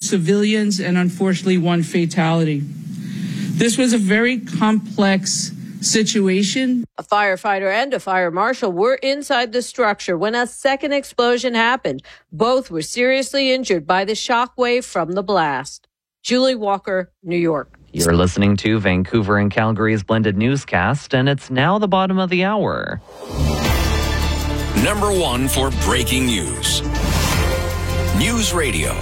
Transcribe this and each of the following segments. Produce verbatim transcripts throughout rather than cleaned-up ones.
civilians and unfortunately one fatality. This was a very complex situation. A firefighter and a fire marshal were inside the structure when a second explosion happened. Both were seriously injured by the shockwave from the blast. Julie Walker, New York. You're listening to Vancouver and Calgary's blended newscast, and it's now the bottom of the hour. Number one for breaking news. News Radio.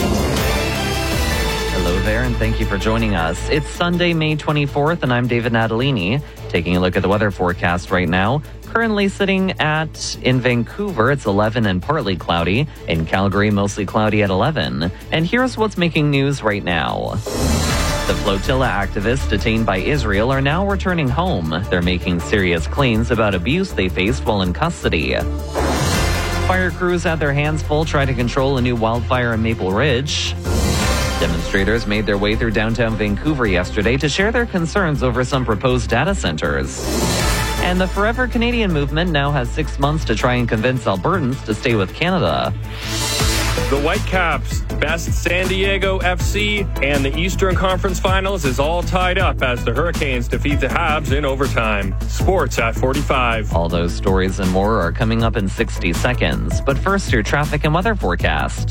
Hello there, and thank you for joining us. It's Sunday, May twenty-fourth, and I'm David Natalini. Taking a look at the weather forecast right now. Currently sitting at, in Vancouver, it's eleven and partly cloudy. In Calgary, mostly cloudy at eleven. And here's what's making news right now. The flotilla activists detained by Israel are now returning home. They're making serious claims about abuse they faced while in custody. Fire crews had their hands full trying to control a new wildfire in Maple Ridge. Demonstrators made their way through downtown Vancouver yesterday to share their concerns over some proposed data centers. And the Forever Canadian movement now has six months to try and convince Albertans to stay with Canada. The Whitecaps best San Diego F C, and the Eastern Conference Finals is all tied up as the Hurricanes defeat the Habs in overtime. Sports at forty-five. All those stories and more are coming up in sixty seconds. But first, your traffic and weather forecast.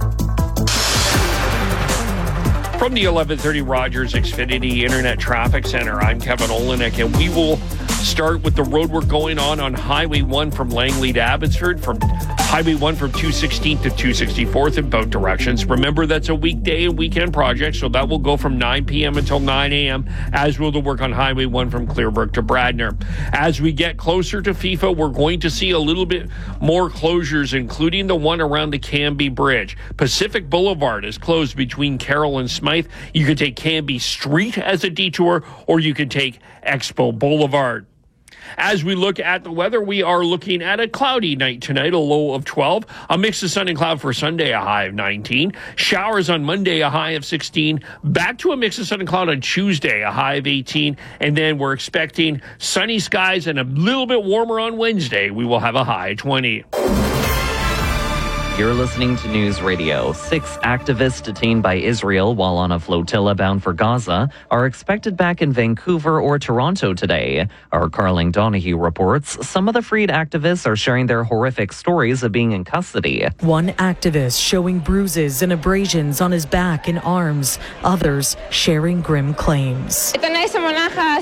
From the eleven thirty Rogers Xfinity Internet Traffic Center, I'm Kevin Olenek, and we will start with the road work going on on Highway one from Langley to Abbotsford, from Highway one from two sixteenth to two sixty-fourth in both directions. Remember, that's a weekday and weekend project, so that will go from nine p.m. until nine a.m., as will the work on Highway one from Clearbrook to Bradner. As we get closer to FIFA, we're going to see a little bit more closures, including the one around the Canby Bridge. Pacific Boulevard is closed between Carroll and Smythe. You can take Canby Street as a detour, or you can take Expo Boulevard. As we look at the weather, we are looking at a cloudy night tonight, a low of twelve. A mix of sun and cloud for Sunday, a high of nineteen. Showers on Monday, a high of sixteen. Back to a mix of sun and cloud on Tuesday, a high of eighteen. And then we're expecting sunny skies and a little bit warmer on Wednesday. We will have a high of twenty. You're listening to News Radio. Six activists detained by Israel while on a flotilla bound for Gaza are expected back in Vancouver or Toronto today. Our Carling Donahue reports some of the freed activists are sharing their horrific stories of being in custody. One activist showing bruises and abrasions on his back and arms. Others sharing grim claims.